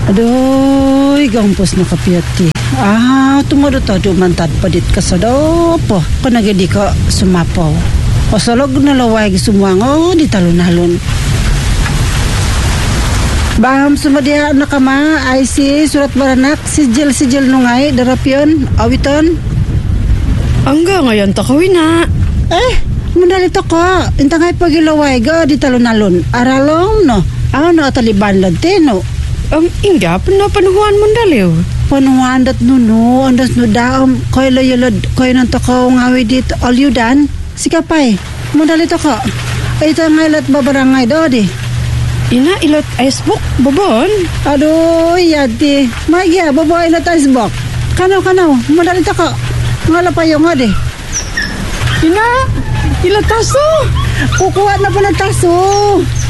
Aduh, gampos na kapiyati. Tumado mantad padit ka sa dopo. Panagadi ka sumapaw. O salog na laway semua di talon-halon. Baham sumadiha na kama ay si surat baranak sijil nungay darapyon awiton. Angga ngayon takawin na. Mundali to ko. Intangay pagilaway ga di talon-halon. Aralong no. Ano taliban lanteno. Ang ingga panuhuan mo daliw. Panuhuan dat nuno. Andas no daam. Koy layalad. Koy nanto ko ngawi dit olyudan. Sikapay. Mundali to ko. Ay tangay lat babarangay do di. Ina ilot icebox bobon. Aduh yati. Magya bobo ilot icebox. Kanaw. Mundali to ko. Ngalapayo nga di. Ina ilot taso. Kukuha na pa ng taso.